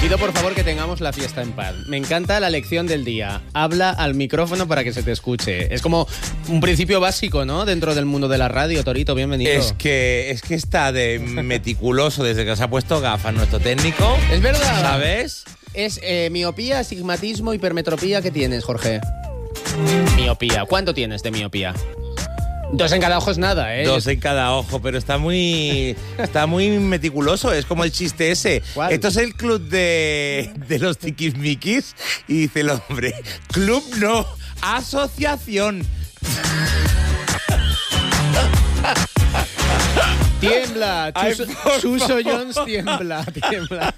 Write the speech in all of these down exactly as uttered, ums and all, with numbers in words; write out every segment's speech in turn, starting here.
pido por favor que tengamos la fiesta en paz. Me encanta la lección del día. Habla al micrófono para que se te escuche. Es como un principio básico, ¿no? Dentro del mundo de la radio. Torito, bienvenido. Es que, es que está de meticuloso desde que se ha puesto gafas nuestro técnico. Es verdad. ¿Sabes? Es eh, miopía, astigmatismo, hipermetropía. ¿Qué tienes, Jorge? Miopía. ¿Cuánto tienes de miopía? Dos en cada ojo es nada, ¿eh? Dos en cada ojo, pero está muy está muy meticuloso. Es como el chiste ese. ¿Cuál? Esto es el club de, de los tiquismiquis. Y dice el hombre, club no, asociación. Tiembla, Ay, Chuso, por Chuso favor. Jones tiembla, tiembla.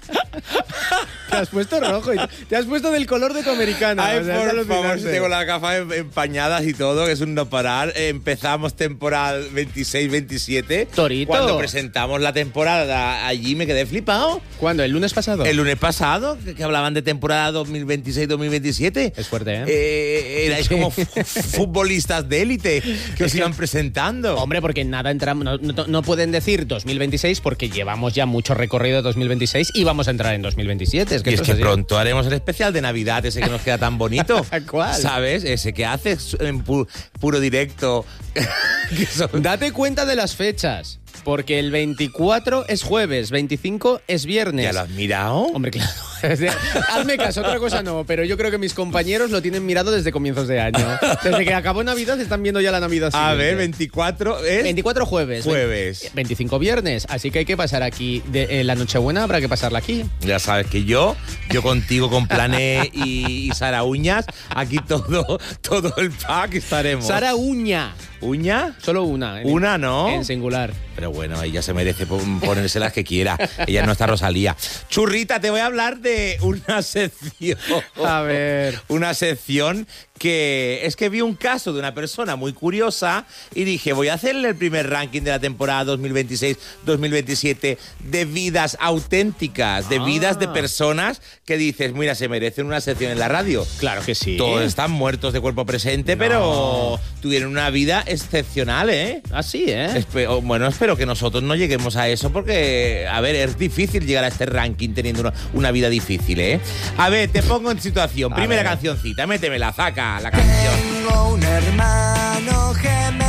Te has puesto rojo, y te has puesto del color de tu americana. Ay, o sea, es por favor, alucinante. si tengo las gafas em- empañadas y todo, que es un no parar. Empezamos temporada veintiséis veintisiete. Torito. Cuando presentamos la temporada allí me quedé flipado. ¿Cuándo? ¿El lunes pasado? El lunes pasado, que, que hablaban de temporada dos mil veintiséis dos mil veintisiete. Es fuerte, ¿eh? Eh, erais como f- futbolistas de élite que os iban presentando. Hombre, porque en nada entramos, no, no, no pueden decir dos mil veintiséis porque llevamos ya mucho recorrido de dos mil veintiséis y vamos a entrar en dos mil veintisiete. Es que y es esto que así. pronto haremos el especial de Navidad, ese que nos queda tan bonito. ¿Cuál? ¿Sabes? Ese que haces en pu- puro directo. Que son- Date cuenta de las fechas, porque el veinticuatro es jueves, veinticinco es viernes. ¿Ya lo has mirado? Hombre, claro. Hazme caso, otra cosa no, pero yo creo que mis compañeros lo tienen mirado desde comienzos de año. Desde que acabó Navidad están viendo ya la Navidad A siguiente. ver, veinticuatro es... veinticuatro jueves. Jueves. veinticinco viernes, así que hay que pasar aquí. De, eh, la Nochebuena habrá que pasarla aquí. Ya sabes que yo, yo contigo con Plané y, y Sara Uñas, aquí todo, todo el pack estaremos. Sara Uña. ¿Uña? Solo una. en- Una, ¿no? En singular. Pero bueno, ella se merece pon- ponerse las que quiera. Ella no está Rosalía. Churrita, te voy a hablar de una sección. A ver. Una sección que es que vi un caso de una persona muy curiosa y dije, voy a hacerle el primer ranking de la temporada dos mil veintiséis dos mil veintisiete de vidas auténticas, de Ah. vidas de personas que dices, mira, se merecen una sección en la radio. Claro que sí. Todos están muertos de cuerpo presente, No. pero tuvieron una vida excepcional, ¿eh? Así, ¿eh? Espe- o- bueno, espero que nosotros no lleguemos a eso porque, a ver, es difícil llegar a este ranking teniendo una, una vida difícil, ¿eh? A ver, te pongo en situación. A Primera ver. cancioncita, métemela, saca la canción. Tengo un hermano gemelo.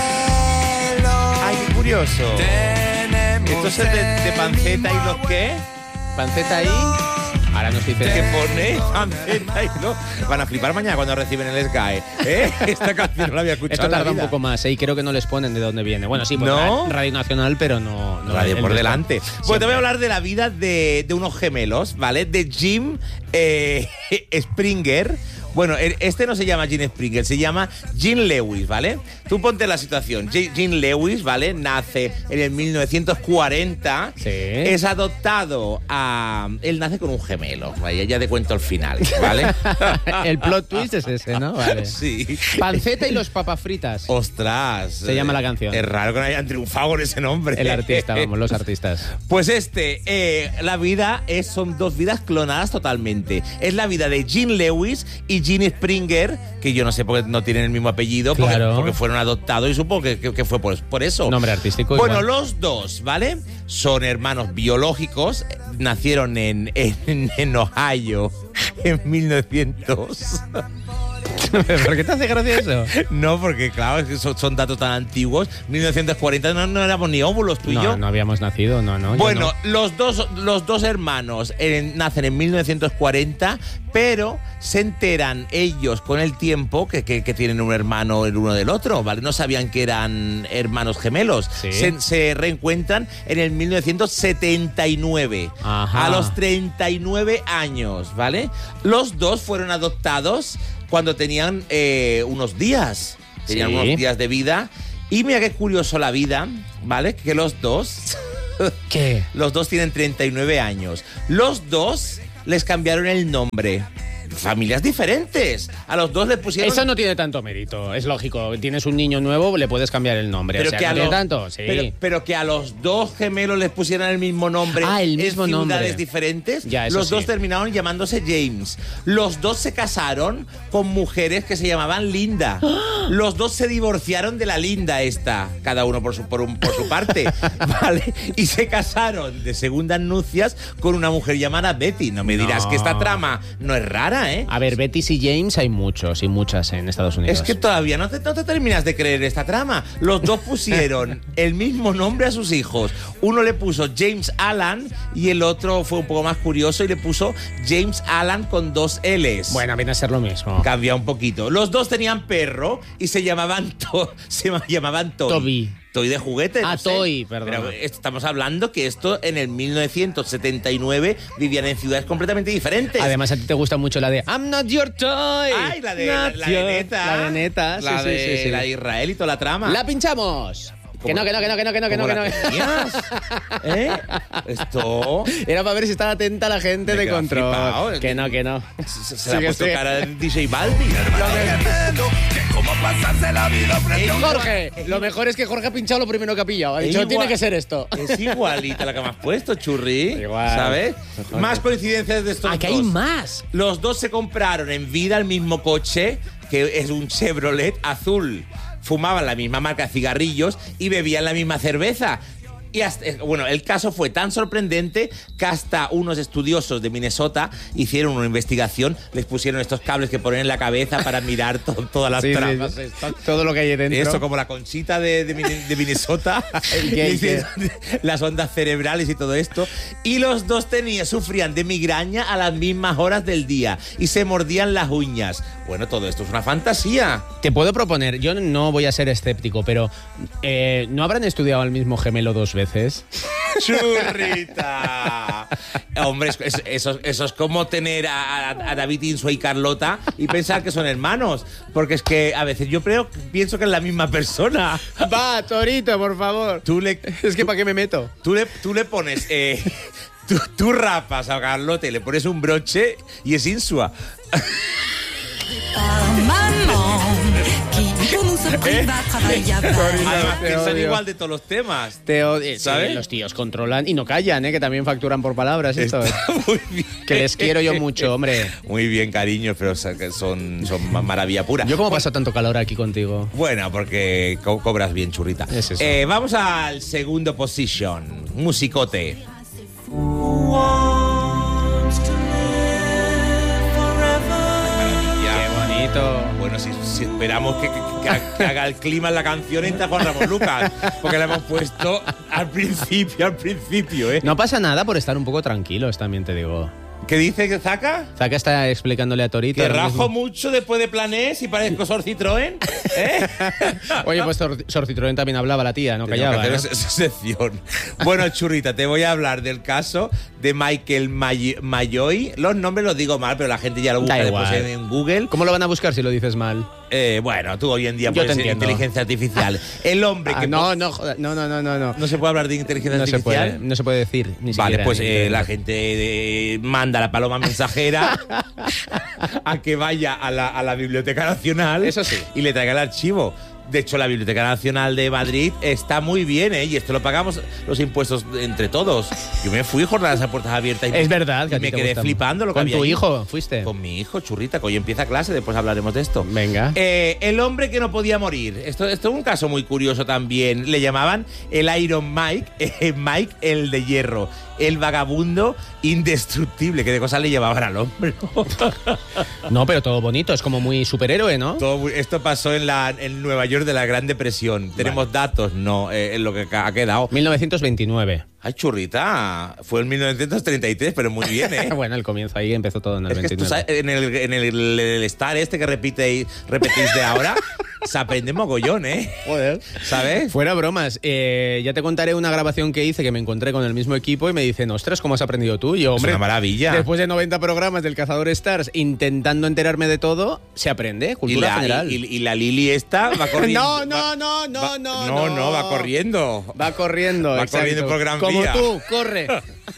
Ay, qué curioso. Tenemos ¿Esto es el de, de el Panceta y mismo los qué? Panceta ahí. Ahora nos dice ¿Qué pone? Panceta y los... Van a flipar mañana cuando reciben el S G A E, ¿eh? Esta canción no la había escuchado Esto en la tarda un vida. poco más, ¿eh? Y creo que no les ponen de dónde viene. Bueno, sí, por ¿No? ra- Radio Nacional, pero no... no Radio el por nuestro. delante. Pues te voy a hablar de la vida de, de unos gemelos, ¿vale? De Jim eh, Springer. Bueno, el- este no se llama Jim Springer, se llama Jim Lewis, ¿vale? Tú ponte la situación. J- Jim Lewis, ¿vale? Nace en el mil novecientos cuarenta. Sí. Es adoptado a... Él nace con un gemelo, ¿vale? Ya te cuento el final, ¿vale? El plot twist es ese, ¿no? Vale. Sí. Panceta y los papas fritas. Ostras. Se llama la canción. Es raro que no hayan triunfado con ese nombre. El artista, vamos, los artistas. Pues este, eh, la vida es, son dos vidas clonadas totalmente. Es la vida de Jim Lewis y Jim Springer, que yo no sé por qué no tienen el mismo apellido, porque, Claro. porque fueron adoptados y supongo que, que- que fue por, por eso. Nombre artístico Bueno, igual. los dos, ¿vale? Son hermanos biológicos, eh, nacieron en, en, en Ohio en mil novecientos. ¿Por qué te hace gracia eso? No, porque claro, es que son, son datos tan antiguos. mil novecientos cuarenta no, no éramos ni óvulos tú y yo. No, no habíamos nacido, no, no. yo Bueno, no. los dos, los dos hermanos eh, nacen en mil novecientos cuarenta, pero se enteran ellos con el tiempo que, que- que tienen un hermano el uno del otro, ¿vale? No sabían que eran hermanos gemelos. Sí. Se, se reencuentran en el mil novecientos setenta y nueve, Ajá. a los treinta y nueve años, ¿vale? Los dos fueron adoptados cuando tenían eh, unos días, tenían Sí. unos días de vida. Y mira qué curioso la vida, ¿vale? Que los dos... ¿Qué? Los dos tienen treinta y nueve años. Los dos les cambiaron el nombre. familias diferentes. A los dos les pusieron... Eso no tiene tanto mérito, es lógico. Tienes un niño nuevo, le puedes cambiar el nombre. Pero o sea, que no a tiene los, tanto, sí. pero, pero que a los dos gemelos les pusieran el mismo nombre Ah, el mismo en ciudades nombre. diferentes, Ya, eso los dos sí. terminaron llamándose James. Los dos se casaron con mujeres que se llamaban Linda. Los dos se divorciaron de la Linda esta, cada uno por su, por un, por su parte, ¿vale? Y se casaron de segundas nupcias con una mujer llamada Betty. No me dirás No. que esta trama no es rara, ¿eh? A ver, Betty y James hay muchos y muchas en Estados Unidos. Es que todavía no te, no te terminas de creer esta trama. Los dos pusieron el mismo nombre a sus hijos. Uno le puso James Alan y el otro fue un poco más curioso y le puso James Alan con dos L's. Bueno, viene a ser lo mismo. Cambia un poquito. Los dos tenían perro y se llamaban, to- se llamaban Toby. Toby. Toy de juguete. Ah, no sé. Toy, perdón. Pero estamos hablando que esto en el mil novecientos setenta y nueve vivían en ciudades completamente diferentes. Además, a ti te gusta mucho la de I'm not your toy. Ay, la de, la, Not la de your- Neta. La de Neta, sí, La sí, de, sí, sí. la de Israel y toda la trama. La pinchamos. Que no, que no, que no, que no, que no, que no, ¿Cómo que la no. tenías? ¿Eh? Esto... Era para ver si estaba atenta la gente Me de queda control. flipado. Que no, que no. Se, se Sí le ha que puesto sí. cara de D J Baldi. Jorge, lo mejor es que Jorge ha pinchado lo primero que ha pillado. Ha dicho, Igual- tiene que ser esto. Es igualita la que me has puesto, churri. Igual. ¿Sabes? Mejor. Más coincidencias de estos Ah, que dos. hay más. Los dos se compraron en vida el mismo coche, que es un Chevrolet azul. Fumaban la misma marca de cigarrillos y bebían la misma cerveza. Y hasta- eh, bueno, el caso fue tan sorprendente que hasta unos estudiosos de Minnesota hicieron una investigación, les pusieron estos cables que ponen en la cabeza para mirar to- todas las Sí, sí, tramas. sí. Todo lo que hay ahí dentro. Eso, como la conchita de, de, Min- de Minnesota, ¿El qué, el qué? las ondas cerebrales y todo esto. Y los dos tenían, sufrían de migraña a las mismas horas del día y se mordían las uñas. Bueno, todo esto es una fantasía. Te puedo proponer, yo no voy a ser escéptico, pero eh, ¿no habrán estudiado al mismo gemelo dos veces? ¡Churrita! Hombre, es- es- eso, eso es como tener a, a- a David Insua y Carlota y pensar que son hermanos. Porque es que a veces yo creo, pienso que es la misma persona. Va, Torito, por favor. Tú le, Es que ¿para qué me meto? Tú le, tú le pones... eh, tú, tú rapas a Carlota y le pones un broche y es Insua. Además, te piensan odio. igual de todos los temas. Te odio. ¿Sabes? Sí, los tíos controlan y no callan, ¿eh? Que también facturan por palabras esto. Está muy bien. Que les quiero yo mucho, hombre. Muy bien, cariño, pero o sea, que son, son ma- maravilla pura. Yo como paso tanto calor aquí contigo. Bueno, porque co- cobras bien, churrita. Es eso. Eh, vamos al segundo position. Musicote. Qué bonito. Bueno, si, si esperamos que, que- que- que haga el clima en la canción, entra Juan Ramón Lucas. Porque la hemos puesto al principio, al principio, ¿eh? No pasa nada por estar un poco tranquilos, también te digo. ¿Qué dice Zaka? Zaka está explicándole a Torito. Que ahora rajo mismo. mucho después de Planés y parezco Sor Citroën. ¿Eh? Oye, pues Sor, Sor Citroën también hablaba la tía, no Tengo callaba. que ¿eh? hacer esa sección. Bueno, churrita, te voy a hablar del caso de Michael May- Mayoy. Los nombres los digo mal, pero la gente ya lo busca Da después igual. en, en Google. ¿Cómo lo van a buscar si lo dices mal? Eh, bueno, tú hoy en día Yo puedes te ser entiendo. inteligencia artificial. El hombre Ah, que... no, no, joda, no, no, no, no, no. ¿No se puede hablar de inteligencia No se artificial? puede, no se puede decir. Ni Vale, siquiera, pues ni eh, siquiera. la gente eh, manda a la paloma mensajera a que vaya a la, a la Biblioteca Nacional. Eso sí. Y le traiga el archivo. De hecho, la Biblioteca Nacional de Madrid está muy bien, ¿eh? Y esto lo pagamos los impuestos entre todos. Yo me fui jornadas a puertas abiertas. Y Es verdad que y a ti me te quedé gusta. flipando lo que ¿Con había tu allí. hijo fuiste? Con mi hijo, churrita, que hoy empieza clase, después hablaremos de esto. Venga. Eh, el hombre que no podía morir. Esto, esto es un caso muy curioso también. Le llamaban el Iron Mike, eh, Mike el de hierro, el vagabundo indestructible. ¿Qué de cosas le llevaban al hombre? No, pero todo bonito, es como muy superhéroe, ¿no? Todo muy- esto pasó en, la, en Nueva York de la Gran Depresión. ¿Tenemos datos? No, eh, en lo que ca- ha quedado. mil novecientos veintinueve. Ay, churrita, fue en mil novecientos treinta y tres, pero muy bien, ¿eh? Bueno, el comienzo ahí empezó todo en el Es que tú veintinueve. sabes, en el, en el, el Star este que repite, repetís de ahora, se aprende mogollón, ¿eh? Joder. ¿Sabes? Fuera bromas, eh, ya te contaré una grabación que hice que me encontré con el mismo equipo y me dicen, ostras, ¿cómo has aprendido tú? Y yo, hombre, una maravilla. Después de noventa programas del Cazador Stars intentando enterarme de todo, se aprende, Y cultura la, general. y, y la Lili esta va corriendo. No, no, va- no, no, va- no, No, no, no. va corriendo. Va corriendo, Va exacto. corriendo por Gran Como Como tú, corre.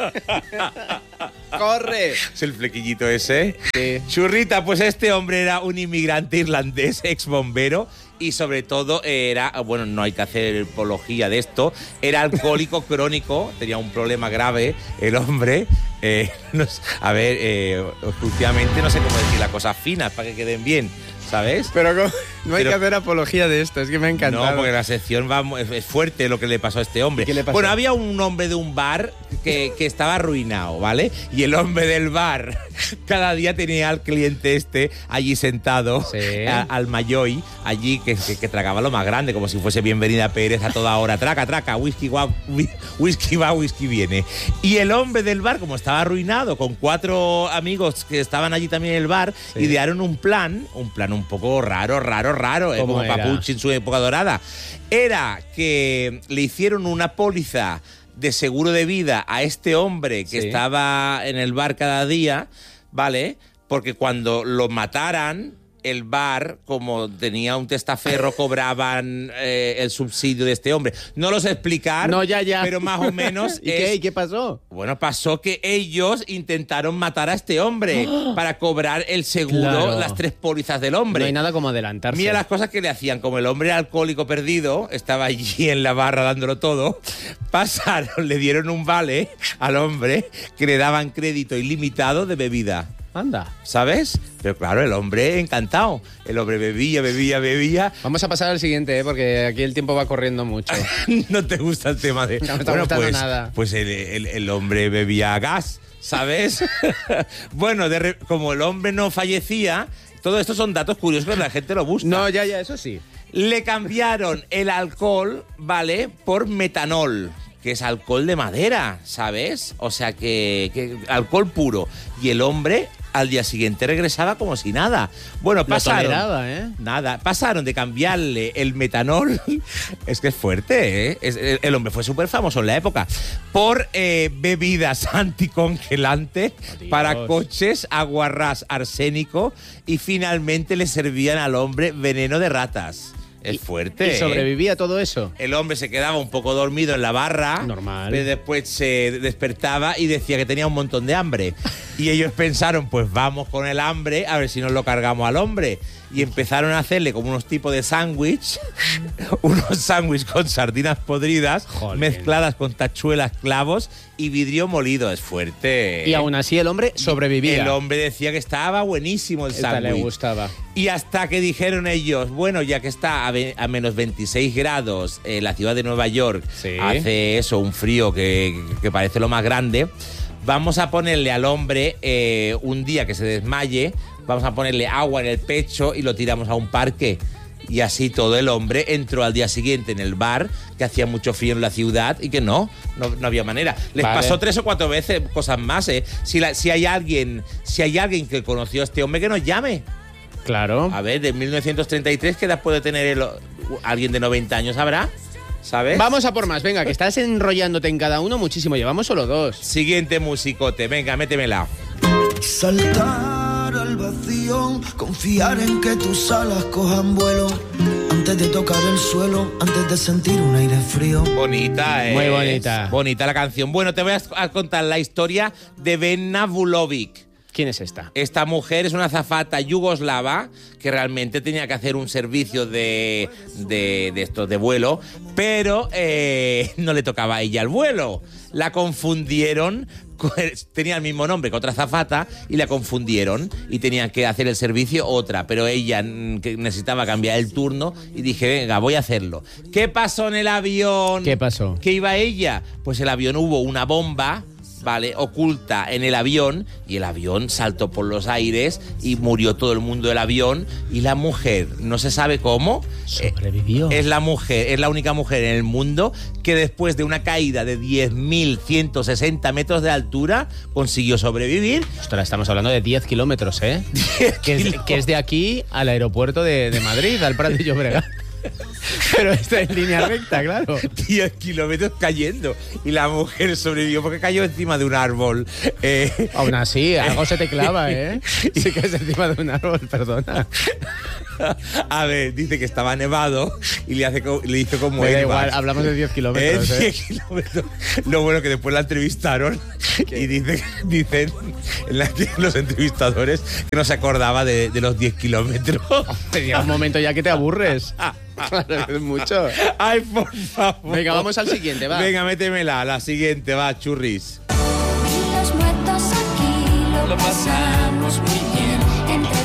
¡Corre! Es el flequillito ese. Sí. Churrita, pues este hombre era un inmigrante irlandés, ex bombero, y sobre todo era, bueno, no hay que hacer apología de esto, era alcohólico crónico, tenía un problema grave el hombre. Eh, no sé, a ver, eh, últimamente no sé cómo decir las cosas finas para que queden bien, ¿sabes? Pero no hay Pero- que hacer apología de esto, es que me ha encantado. No, porque la sección va, mu- es es fuerte lo que le pasó a este hombre. ¿Qué le pasó? Bueno, había un hombre de un bar que, que estaba arruinado, ¿vale? Y el hombre del bar cada día tenía al cliente este allí sentado, Sí. a- al Mayoy, allí que, que, que tragaba lo más grande, como si fuese Bienvenida Pérez a toda hora. Traca, traca, whisky va, whi- whisky va, whisky viene. Y el hombre del bar, como estaba arruinado, con cuatro amigos que estaban allí también en el bar, Sí. idearon un plan, un plan un poco raro, raro, raro, eh, ¿Cómo como era? Papuchi en su época dorada. Era que le hicieron una póliza de seguro de vida a este hombre que Sí. estaba en el bar cada día, ¿vale? Porque cuando lo mataran, el bar, como tenía un testaferro, cobraban eh, el subsidio de este hombre. No lo sé explicar, No, ya, ya. pero más o menos ¿Y es- qué? ¿Y qué pasó? bueno, pasó que ellos intentaron matar a este hombre para cobrar el seguro, Claro. las tres pólizas del hombre. No hay nada como adelantarse. Mira las cosas que le hacían. Como el hombre era alcohólico perdido, estaba allí en la barra dándolo todo, pasaron, le dieron un vale al hombre que le daban crédito ilimitado de bebida. Anda. ¿Sabes? Pero claro, el hombre encantado. El hombre bebía, bebía, bebía. Vamos a pasar al siguiente, ¿eh? Porque aquí el tiempo va corriendo mucho. No te gusta el tema de... No me está gustando pues, nada. Pues el, el- el hombre bebía gas, ¿sabes? Bueno, de re- como el hombre no fallecía, todo esto son datos curiosos que la gente lo busca. No, ya, ya, eso sí. Le cambiaron el alcohol, ¿vale? Por metanol, que es alcohol de madera, ¿sabes? O sea, que, que alcohol puro. Y el hombre al día siguiente regresaba como si nada. Bueno, Lo pasaron... toleraba, ¿eh? Nada, pasaron de cambiarle el metanol, es que es fuerte, ¿eh? Es- el, el hombre fue súper famoso en la época, por eh, bebidas anticongelantes Oh, Dios. para coches, aguarrás arsénico y finalmente le servían al hombre veneno de ratas. Es Y- fuerte. ¿Y ¿eh? sobrevivía todo eso? El hombre se quedaba un poco dormido en la barra. Normal. Pero después se despertaba y decía que tenía un montón de hambre. Y ellos pensaron, pues vamos con el hambre a ver si nos lo cargamos al hombre. Y empezaron a hacerle como unos tipos de sándwich, unos sándwiches con sardinas podridas, Jolín. mezcladas con tachuelas, clavos y vidrio molido. Es fuerte. Y aún así el hombre sobrevivía. El hombre decía que estaba buenísimo el Esta le sándwich. gustaba. Y hasta que dijeron ellos, bueno, ya que está a, ve- a menos veintiséis grados en la ciudad de Nueva York, Sí. hace eso, un frío que, que parece lo más grande, vamos a ponerle al hombre eh, un día que se desmaye, vamos a ponerle agua en el pecho y lo tiramos a un parque. Y así todo el hombre entró al día siguiente en el bar, que hacía mucho frío en la ciudad y que no, no, no había manera. Les Vale. pasó tres o cuatro veces cosas más, ¿eh? Si, la- si hay alguien, si hay alguien que conoció a este hombre, que nos llame. Claro. A ver, de mil novecientos treinta y tres, ¿qué edad puede tener el- alguien de noventa años? ¿Habrá? ¿Sabes? Vamos a por más, venga, que estás enrollándote en cada uno muchísimo. Llevamos solo dos. Siguiente musicote, venga, métemela. Saltar al vacío, confiar en que tus alas cojan vuelo, antes de tocar el suelo, antes de sentir un aire frío. Bonita, ¿eh? Muy bonita. Bonita la canción. Bueno, te voy a a contar la historia de Benna Vulovic. ¿Quién es esta? Esta mujer es una azafata yugoslava que realmente tenía que hacer un servicio de, de, de esto, de vuelo, pero eh, no le tocaba a ella el vuelo. La confundieron, con- tenía el mismo nombre que otra azafata y la confundieron y tenía que hacer el servicio otra, pero ella mm, que necesitaba cambiar el turno y dije, venga, voy a hacerlo. ¿Qué pasó en el avión? ¿Qué pasó? ¿Qué iba ella? Pues el avión hubo una bomba, ¿vale? Oculta en el avión y el avión saltó por los aires y murió todo el mundo del avión y la mujer, no se sabe cómo, eh, Sobrevivió. es la mujer, es la única mujer en el mundo que después de una caída de diez mil ciento sesenta metros de altura consiguió sobrevivir. Ostras, estamos hablando de diez kilómetros, ¿eh? que, es, que es de aquí al aeropuerto de, de Madrid, al Prat de Llobregat. Pero está en línea recta, claro. diez kilómetros cayendo. Y la mujer sobrevivió porque cayó encima de un árbol. Eh, Aún así, algo se te clava, ¿eh? Si caes encima de un árbol, perdona. A ver, dice que estaba nevado y le, hace co- le hizo como Me da Airbag. igual, hablamos de diez kilómetros, Eh, ¿eh? diez kilómetros. Lo bueno que después la entrevistaron y dice, dicen en la que los entrevistadores que no se acordaba de, de los diez kilómetros. Llega un momento ya que te aburres. Claro, es mucho. Ay, por favor. Venga, vamos al siguiente, va. Venga, métemela, la siguiente, va, churris. Los muertos aquí lo pasamos muy bien entre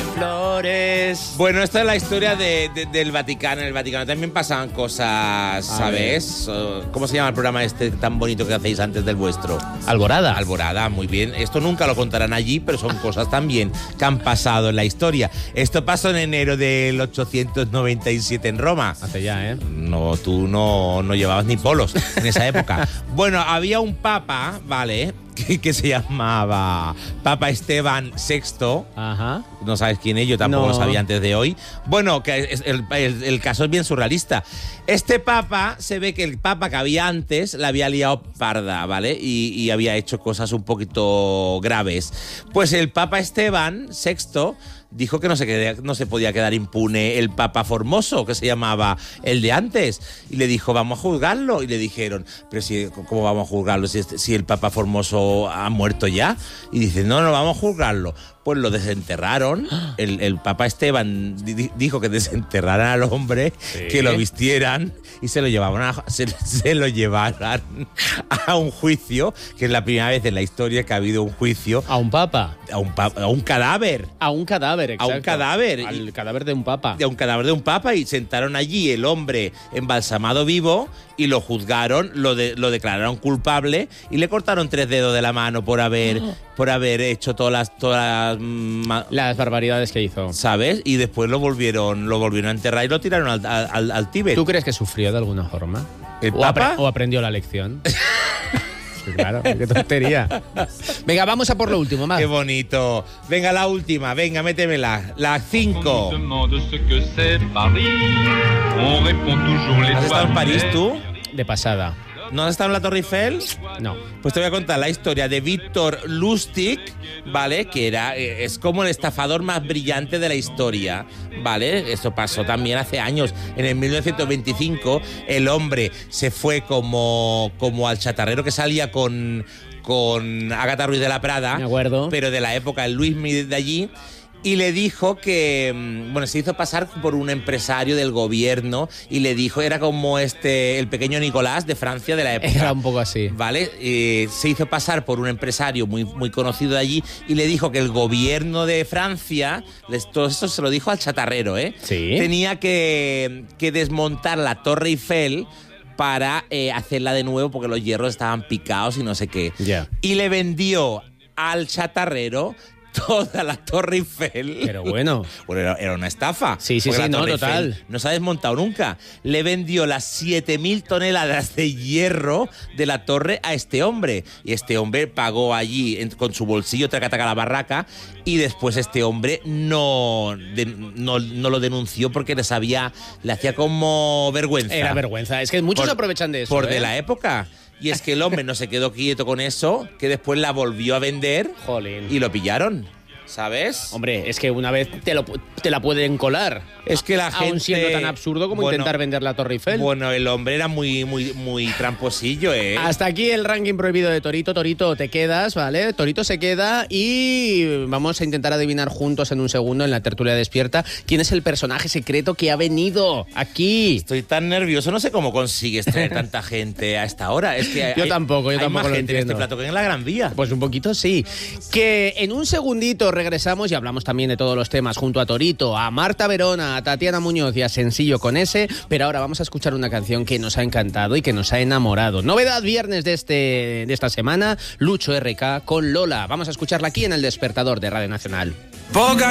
Flores. Bueno, esta es la historia de, de- del Vaticano. En el Vaticano también pasaban cosas, ¿sabes? O- ¿Cómo se llama el programa este tan bonito que hacéis antes del vuestro? Alborada. Alborada, muy bien. Esto nunca lo contarán allí, pero son cosas también que han pasado en la historia. Esto pasó en enero del ochocientos noventa y siete en Roma. Hace ya, ¿eh? No, tú no, no llevabas ni polos en esa época. Bueno, había un papa, ¿vale? Que, que se llamaba Papa Esteban sexto. Ajá. No sabes quién es, yo tampoco No. lo sabía antes de hoy. Bueno, que es- el, el- el caso es bien surrealista. Este papa, se ve que el papa que había antes la había liado parda, ¿vale? Y, y había hecho cosas un poquito graves. Pues el papa Esteban sexto dijo que no se, quedé- no se podía quedar impune el papa Formoso, que se llamaba el de antes. Y le dijo, vamos a juzgarlo. Y le dijeron, pero si, ¿cómo vamos a juzgarlo si, este- si el papa Formoso ha muerto ya? Y dice, no, no, vamos a juzgarlo. Pues lo desenterraron. El, el papa Esteban di- dijo que desenterraran al hombre, Sí. que lo vistieran y se lo llevaban a, se, se lo llevaran a un juicio, que es la primera vez en la historia que ha habido un juicio A un papa. a un, pa- a un cadáver. A un cadáver, A un exacto. cadáver. Al cadáver de un papa. De un cadáver de un papa, y sentaron allí el hombre embalsamado vivo y lo juzgaron, lo, de- lo declararon culpable y le cortaron tres dedos de la mano por haber, por haber hecho todas las, todas las, mm, ma- Las barbaridades que hizo. ¿sabes? Y después lo volvieron, lo volvieron a enterrar y lo tiraron al, al, al- al Tíbet. ¿Tú crees que sufrió de alguna forma? ¿El ¿O, papa? apre- o aprendió la lección? Sí, claro, qué tontería. Venga, vamos a por lo último, más. Qué bonito. Venga, la última, venga, métemela. La cinco. On nous demande ce que c'est Paris. On répond toujours les ¿Has estado en toits París tú? De pasada. ¿No has estado en la Torre Eiffel? No. Pues te voy a contar la historia de Víctor Lustig, ¿vale? Que era, eh, es como el estafador más brillante de la historia, ¿vale? Esto pasó también hace años. En el mil novecientos veinticinco, el hombre se fue como, como al chatarrero que salía con, con Agatha Ruiz de la Prada. Me acuerdo. Pero de la época, el Luismi de allí. Y le dijo que, mm, bueno, se hizo pasar por un empresario del gobierno y le dijo, era como este, el pequeño Nicolás de Francia de la época. Era un poco así. ¿Vale? Eh, se hizo pasar por un empresario muy, muy conocido de allí y le dijo que el gobierno de Francia, les- todo esto se lo dijo al chatarrero, ¿eh? Sí. Tenía que, que desmontar la Torre Eiffel para eh, hacerla de nuevo porque los hierros estaban picados y no sé qué. Ya. Y le vendió al chatarrero toda la Torre Eiffel. Pero bueno. Bueno, era, era una estafa. Sí, sí, porque sí, la no, Torre total. Eiffel no se ha desmontado nunca. Le vendió las siete mil toneladas de hierro de la torre a este hombre. Y este hombre pagó allí en- con su bolsillo, tracataca la barraca. Y después este hombre no, de- no, no lo denunció porque les había, le hacía como vergüenza. Era vergüenza. Es que muchos Por- aprovechan de eso. Por ¿eh? de la época. Y es que el hombre no se quedó quieto con eso, que después la volvió a vender Jolín. y lo pillaron. ¿Sabes? Hombre, es que una vez te, lo, pu- te la pueden colar. Es que la gente... Aún siendo tan absurdo como Bueno, intentar vender la Torre Eiffel. Bueno, el hombre era muy, muy, muy tramposillo, ¿eh? Hasta aquí el ranking prohibido de Torito. Torito, te quedas, ¿vale? Torito se queda y vamos a intentar adivinar juntos en un segundo en la tertulia despierta quién es el personaje secreto que ha venido aquí. Estoy tan nervioso, no sé cómo consigues traer tanta gente a esta hora. Es que Yo hay- tampoco, yo hay tampoco más lo gente en este entiendo. plato que en la Gran Vía. Pues un poquito sí. Que en un segundito regresamos y hablamos también de todos los temas junto a Torito, a Marta Verona, a Tatiana Muñoz y a Sencillo con ese. Pero ahora vamos a escuchar una canción que nos ha encantado y que nos ha enamorado. Novedad viernes de, este, de esta semana, Lucho R K con Lola. Vamos a escucharla aquí en El Despertador de Radio Nacional. Poca